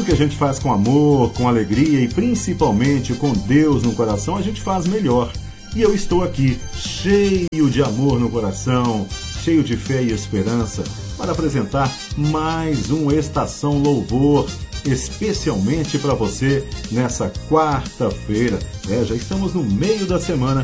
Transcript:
que a gente faz com amor, com alegria e principalmente com Deus no coração, a gente faz melhor. E eu estou aqui, cheio de amor no coração, cheio de fé e esperança, para apresentar mais um Estação Louvor, especialmente para você nessa quarta-feira. Já estamos no meio da semana